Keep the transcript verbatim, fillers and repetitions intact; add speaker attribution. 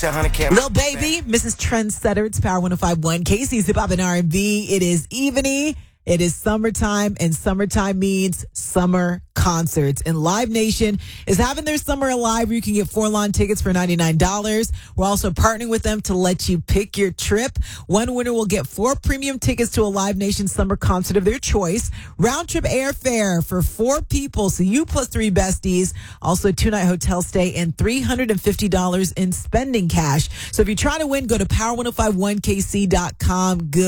Speaker 1: said, honey, can't.
Speaker 2: Lil Baby, Missus Trendsetter. It's Power one oh five point one. Casey's Hip Hop and R and B. It is evening. It is summertime, and summertime means summer concerts. And Live Nation is having their Summer Alive, where you can get four lawn tickets for ninety-nine dollars. We're also partnering with them to let you pick your trip. One winner will get four premium tickets to a Live Nation summer concert of their choice. Round trip airfare for four people, so you plus three besties. Also, a two-night hotel stay and three hundred fifty dollars in spending cash. So if you're trying to win, go to power ten fifty-one k c dot com. Good.